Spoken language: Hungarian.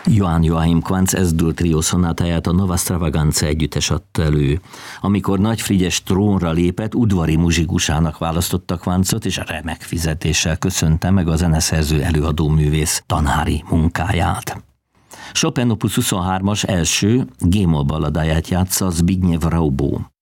Johann Joachim Quantz S-dur trió szonátáját a Nova Stravaganza együttes adta elő. Amikor Nagy Frigyes trónra lépett, udvari muzsikusának választotta Quantzot, és a remek fizetéssel köszönte meg a zeneszerző előadóművész tanári munkáját. Chopin opus 23-as első G-moll balladáját játsza Zbigniew Raubó.